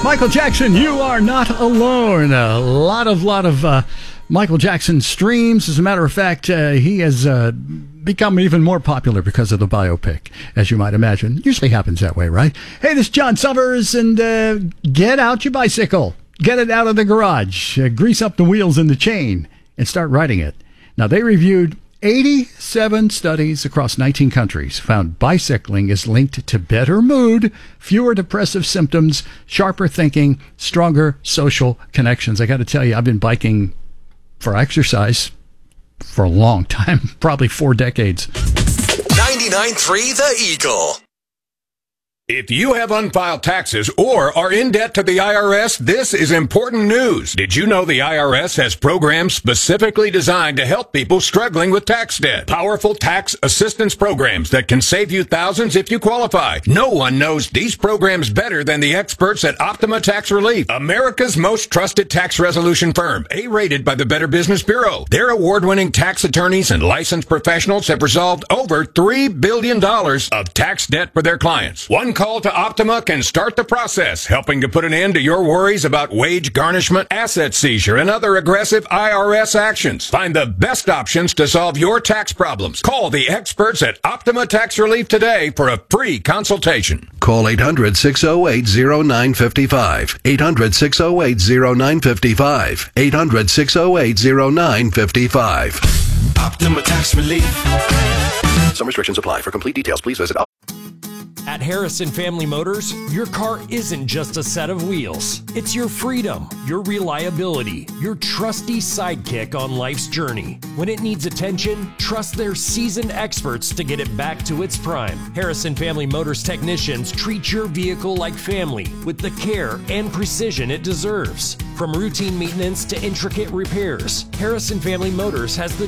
Michael Jackson, You Are Not Alone. A lot of Michael Jackson streams. As a matter of fact, he has become even more popular because of the biopic, as you might imagine. Usually happens that way, right? Hey, this is John Summers, and get out your bicycle. Get it out of the garage. Grease up the wheels and the chain, and start riding it. Now, they reviewed 87 studies across 19 countries found bicycling is linked to better mood, fewer depressive symptoms, sharper thinking, stronger social connections. I got to tell you, I've been biking for exercise for a long time, probably 4 decades. 99.3 The Eagle. If you have unfiled taxes or are in debt to the IRS, this is important news. Did you know the IRS has programs specifically designed to help people struggling with tax debt? Powerful tax assistance programs that can save you thousands if you qualify. No one knows these programs better than the experts at Optima Tax Relief, America's most trusted tax resolution firm, A-rated by the Better Business Bureau. Their award-winning tax attorneys and licensed professionals have resolved over $3 billion of tax debt for their clients. One call to Optima can start the process, helping to put an end to your worries about wage garnishment, asset seizure, and other aggressive IRS actions. Find the best options to solve your tax problems. Call the experts at Optima Tax Relief today for a free consultation. Call 800-608-0955. 800-608-0955. 800-608-0955. Optima Tax Relief. Some restrictions apply. For complete details, please visit At Harrison Family Motors, your car isn't just a set of wheels. It's your freedom, your reliability, your trusty sidekick on life's journey. When it needs attention, trust their seasoned experts to get it back to its prime. Harrison Family Motors technicians treat your vehicle like family with the care and precision it deserves. From routine maintenance to intricate repairs, Harrison Family Motors has the